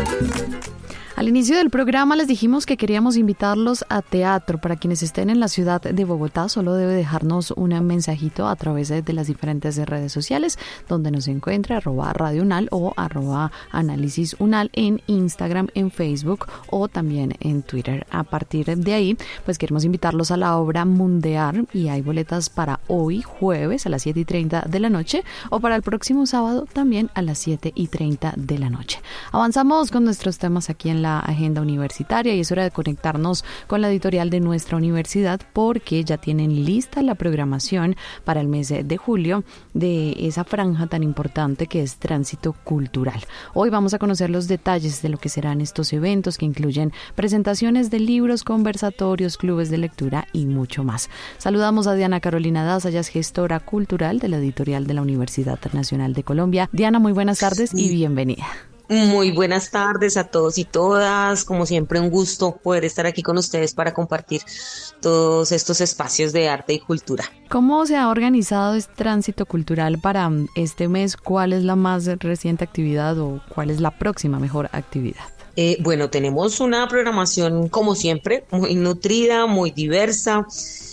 Al inicio del programa les dijimos que queríamos invitarlos a teatro. Para quienes estén en la ciudad de Bogotá, solo debe dejarnos un mensajito a través de las diferentes redes sociales, donde nos encuentra @radiounal o @análisis_unal en Instagram, en Facebook o también en Twitter. A partir de ahí, pues queremos invitarlos a la obra Mundear, y hay boletas para hoy, jueves, a las 7:30 de la noche, o para el próximo sábado, también a las 7:30 de la noche. Avanzamos con nuestros temas aquí en la agenda universitaria y es hora de conectarnos con la editorial de nuestra universidad, porque ya tienen lista la programación para el mes de julio de esa franja tan importante que es Tránsito Cultural. Hoy vamos a conocer los detalles de lo que serán estos eventos, que incluyen presentaciones de libros, conversatorios, clubes de lectura y mucho más. Saludamos a Diana Carolina Daza, ella es gestora cultural de la editorial de la Universidad Nacional de Colombia. Diana, muy buenas tardes y bienvenida. Muy buenas tardes a todos y todas. Como siempre, un gusto poder estar aquí con ustedes para compartir todos estos espacios de arte y cultura. ¿Cómo se ha organizado este Tránsito Cultural para este mes? ¿Cuál es la más reciente actividad o cuál es la próxima mejor actividad? Bueno, tenemos una programación, como siempre, muy nutrida, muy diversa.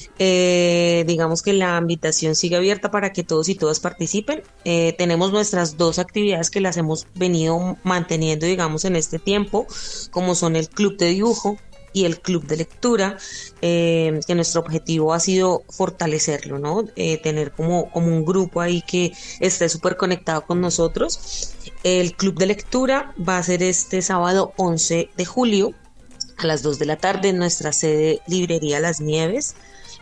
Digamos que la invitación sigue abierta para que todos y todas participen. Tenemos nuestras dos actividades que las hemos venido manteniendo, digamos, en este tiempo, como son el club de dibujo y el club de lectura, que nuestro objetivo ha sido fortalecerlo, ¿no? Tener como un grupo ahí que esté súper conectado con nosotros. El club de lectura va a ser este sábado 11 de julio a las 2 de la tarde en nuestra sede Librería Las Nieves.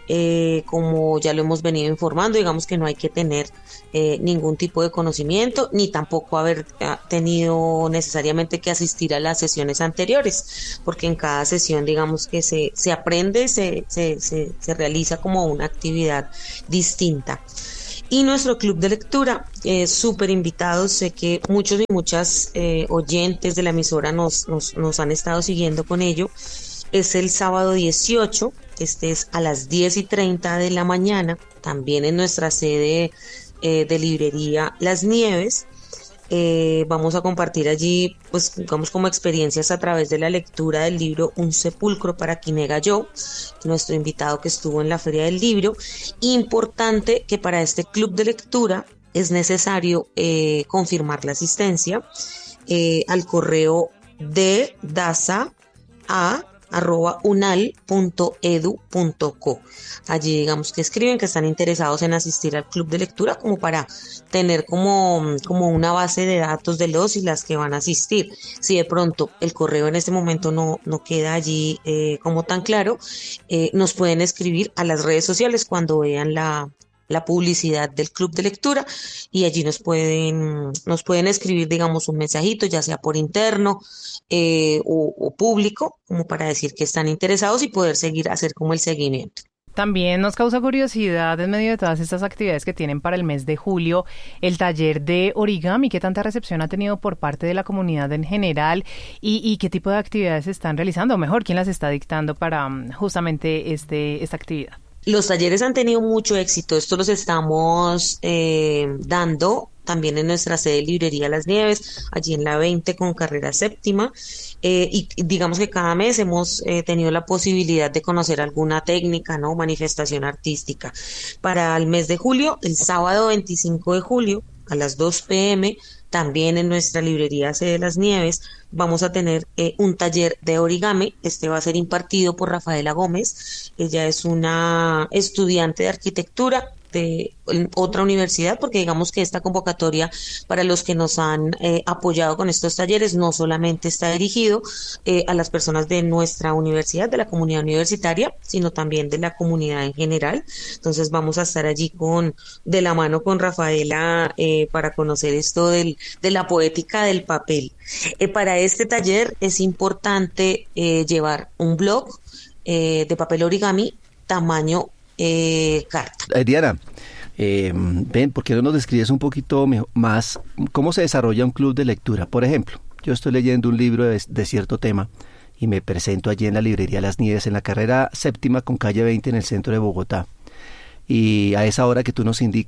Como ya lo hemos venido informando, digamos que no hay que tener ningún tipo de conocimiento, ni tampoco haber tenido necesariamente que asistir a las sesiones anteriores, porque en cada sesión, digamos que se aprende, se realiza como una actividad distinta. Y nuestro club de lectura, súper invitados. Sé que muchos y muchas oyentes de la emisora nos han estado siguiendo con ello. Es el sábado 18, este es a las 10:30 de la mañana, también en nuestra sede de librería Las Nieves. Vamos a compartir allí, pues, digamos, como experiencias a través de la lectura del libro Un sepulcro para Quinega Yo, nuestro invitado que estuvo en la Feria del Libro. Importante que para este club de lectura es necesario confirmar la asistencia al correo de daza@unal.edu.co. Allí, digamos, que escriben que están interesados en asistir al club de lectura, como para tener como una base de datos de los y las que van a asistir. Si de pronto el correo en este momento no queda allí como tan claro, nos pueden escribir a las redes sociales cuando vean la publicidad del club de lectura, y allí nos pueden escribir, digamos, un mensajito, ya sea por interno o público, como para decir que están interesados y poder hacer como el seguimiento. También nos causa curiosidad, en medio de todas estas actividades que tienen para el mes de julio, el taller de origami. ¿Qué tanta recepción ha tenido por parte de la comunidad en general y qué tipo de actividades están realizando? O mejor, ¿quién las está dictando para justamente esta actividad? Los talleres han tenido mucho éxito. Esto los estamos dando también en nuestra sede de Librería Las Nieves, allí en la 20 con carrera séptima. Y digamos que cada mes hemos tenido la posibilidad de conocer alguna técnica, ¿no? Manifestación artística. Para el mes de julio, el sábado 25 de julio, a las 2 p.m., también en nuestra librería sede de Las Nieves, vamos a tener un taller de origami. Este va a ser impartido por Rafaela Gómez. Ella es una estudiante de arquitectura de otra universidad, porque digamos que esta convocatoria para los que nos han apoyado con estos talleres no solamente está dirigido a las personas de nuestra universidad, de la comunidad universitaria, sino también de la comunidad en general. Entonces vamos a estar allí de la mano con Rafaela para conocer esto de la poética del papel. Para este taller es importante llevar un blog de papel origami tamaño carta. Diana, ven, ¿por qué no nos describes un poquito más cómo se desarrolla un club de lectura? Por ejemplo, yo estoy leyendo un libro de cierto tema y me presento allí en la librería Las Nieves, en la carrera séptima con calle 20 en el centro de Bogotá. Y a esa hora que tú nos indicas,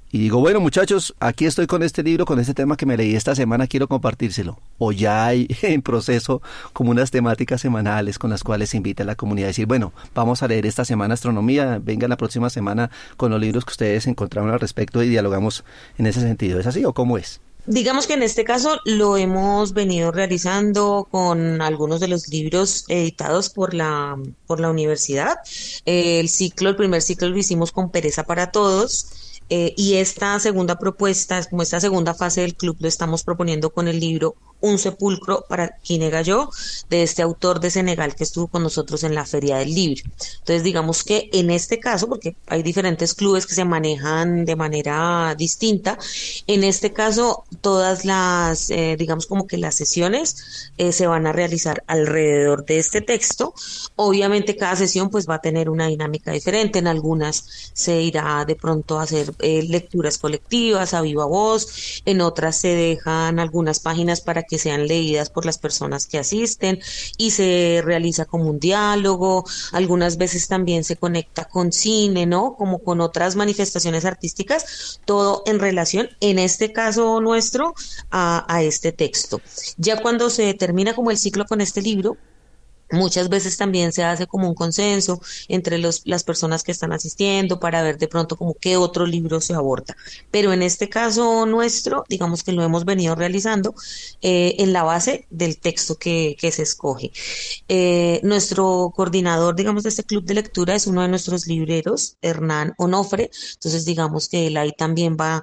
y digo, bueno muchachos, aquí estoy con este libro, con este tema que me leí esta semana, quiero compartírselo. O ya hay en proceso como unas temáticas semanales con las cuales se invita a la comunidad a decir, bueno, vamos a leer esta semana astronomía, venga la próxima semana con los libros que ustedes encontraron al respecto y dialogamos en ese sentido. ¿Es así o cómo es? Digamos que en este caso lo hemos venido realizando con algunos de los libros editados por la universidad. El primer ciclo lo hicimos con Pereza para Todos. Y esta segunda propuesta, como esta segunda fase del club, lo estamos proponiendo con el libro Un sepulcro para Kiné-Gayo, de este autor de Senegal que estuvo con nosotros en la Feria del Libro. Entonces, digamos que en este caso, porque hay diferentes clubes que se manejan de manera distinta, en este caso todas las, digamos como que las sesiones se van a realizar alrededor de este texto. Obviamente cada sesión pues va a tener una dinámica diferente, en algunas se irá de pronto a hacer lecturas colectivas a viva voz, en otras se dejan algunas páginas para que sean leídas por las personas que asisten y se realiza como un diálogo. Algunas veces también se conecta con cine, ¿no? Como con otras manifestaciones artísticas, todo en relación, en este caso nuestro, a este texto. Ya cuando se termina como el ciclo con este libro, muchas veces también se hace como un consenso entre las personas que están asistiendo para ver de pronto como qué otro libro se aborda. Pero en este caso nuestro, digamos que lo hemos venido realizando en la base del texto que se escoge. Nuestro coordinador, digamos, de este club de lectura es uno de nuestros libreros, Hernán Onofre. Entonces, digamos que él ahí también va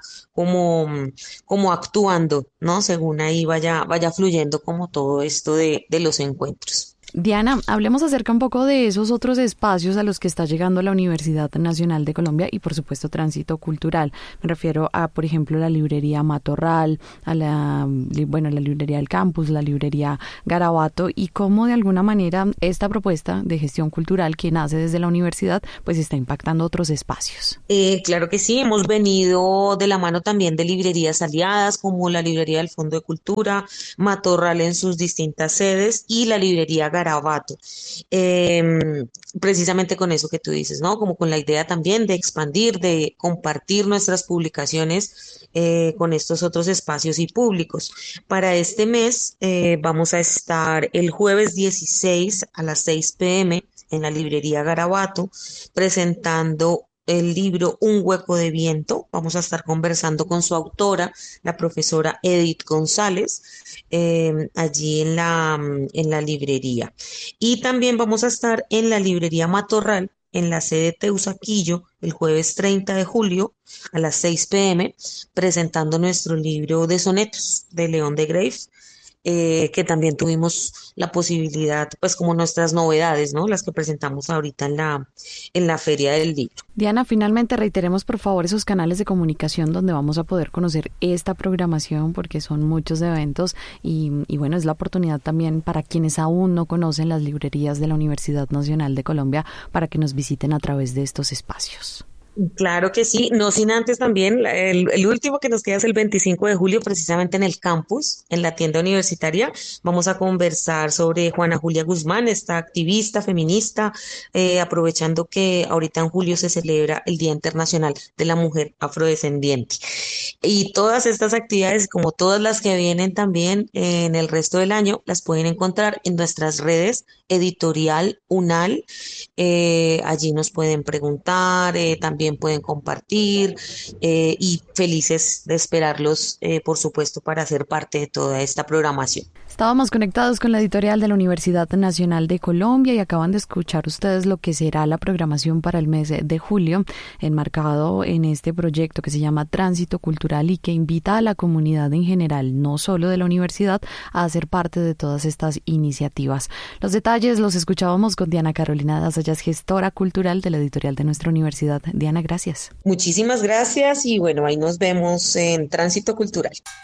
como actuando, ¿no? Según ahí vaya fluyendo como todo esto de los encuentros. Diana, hablemos acerca un poco de esos otros espacios a los que está llegando la Universidad Nacional de Colombia y, por supuesto, Tránsito Cultural. Me refiero a, por ejemplo, la librería Matorral, a la librería del campus, la librería Garabato, y cómo de alguna manera esta propuesta de gestión cultural que nace desde la universidad pues está impactando otros espacios. Claro que sí, hemos venido de la mano también de librerías aliadas como la librería del Fondo de Cultura, Matorral en sus distintas sedes y la librería Garabato. Precisamente con eso que tú dices, ¿no? Como con la idea también de expandir, de compartir nuestras publicaciones con estos otros espacios y públicos. Para este mes vamos a estar el jueves 16 a las 6 p.m. en la librería Garabato presentando el libro Un hueco de viento. Vamos a estar conversando con su autora, la profesora Edith González, allí en la librería. Y también vamos a estar en la librería Matorral, en la sede Teusaquillo, el jueves 30 de julio a las 6 p.m., presentando nuestro libro de sonetos de León de Greiff, que también tuvimos la posibilidad, pues como nuestras novedades, ¿no? Las que presentamos ahorita en la Feria del Libro. Diana, finalmente reiteremos por favor esos canales de comunicación donde vamos a poder conocer esta programación, porque son muchos eventos y bueno, es la oportunidad también para quienes aún no conocen las librerías de la Universidad Nacional de Colombia para que nos visiten a través de estos espacios. Claro que sí, no sin antes también, el último que nos queda es el 25 de julio, precisamente en el campus, en la tienda universitaria. Vamos a conversar sobre Juana Julia Guzmán, esta activista feminista, aprovechando que ahorita en julio se celebra el Día Internacional de la Mujer Afrodescendiente. Y todas estas actividades, como todas las que vienen también en el resto del año, las pueden encontrar en nuestras redes Editorial UNAL. Allí nos pueden preguntar, también pueden compartir y felices de esperarlos, por supuesto, para ser parte de toda esta programación. Estábamos conectados con la editorial de la Universidad Nacional de Colombia y acaban de escuchar ustedes lo que será la programación para el mes de julio, enmarcado en este proyecto que se llama Tránsito Cultural y que invita a la comunidad en general, no solo de la universidad, a hacer parte de todas estas iniciativas. Los detalles los escuchábamos con Diana Carolina Daza, gestora cultural de la editorial de nuestra universidad. Diana, gracias. Muchísimas gracias y bueno, ahí nos vemos en Tránsito Cultural.